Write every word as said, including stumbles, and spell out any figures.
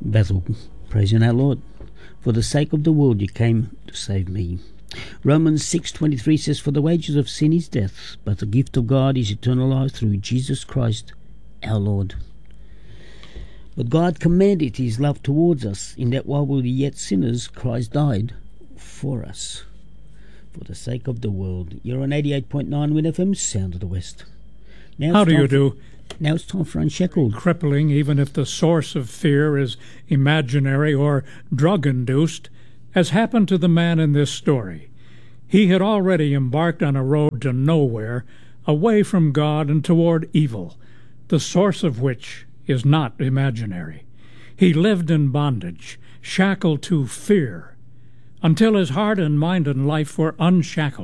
Bethel, praising our Lord. For the sake of the world you came to save me. Romans six twenty-three says, For the wages of sin is death, but the gift of God is eternal life through Jesus Christ our Lord. But God commanded his love towards us, in that while we were yet sinners, Christ died for us. For the sake of the world. You're on eighty-eight point nine Win F M, Sound of the West. Now How do you for, do? Now it's time for Unshackled. Crippling, even if the source of fear is imaginary or drug-induced, as happened to the man in this story. He had already embarked on a road to nowhere, away from God and toward evil, the source of which is not imaginary. He lived in bondage, shackled to fear, until his heart and mind and life were unshackled.